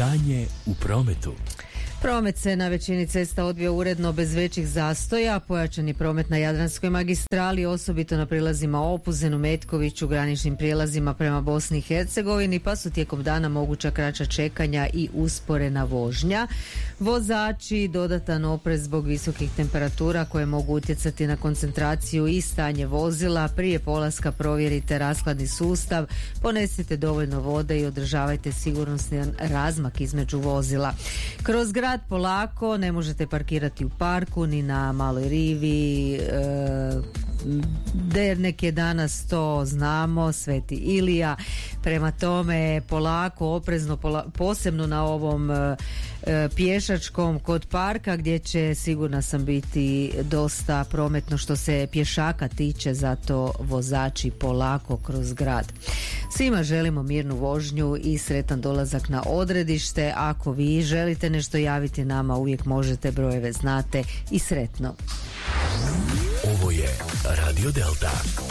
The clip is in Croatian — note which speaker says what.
Speaker 1: Stanje u prometu.
Speaker 2: Promet se na većini cesta odvija uredno bez većih zastoja. Pojačani promet na Jadranskoj magistrali, osobito na prilazima Opuzenu, Metkoviću, graničnim prijelazima prema Bosni i Hercegovini, pa su tijekom dana moguća kraća čekanja i usporena vožnja. Vozači dodatan oprez zbog visokih temperatura koje mogu utjecati na koncentraciju i stanje vozila. Prije polaska provjerite rashladni sustav, ponesite dovoljno vode i održavajte sigurnosni razmak između vozila. Kroz grad polako, ne možete parkirati u parku ni na Maloj rivi. Dernek je danas, to znamo, Sveti Ilija. Prema tome polako, oprezno, posebno na ovom pješačkom kod parka gdje će, sigurna sam, biti dosta prometno što se pješaka tiče, zato vozači polako kroz grad. Svima želimo mirnu vožnju i sretan dolazak na odredište. Ako vi želite nešto javiti nama, uvijek možete, brojeve znate, i sretno.
Speaker 1: Ovo je Radio Delta.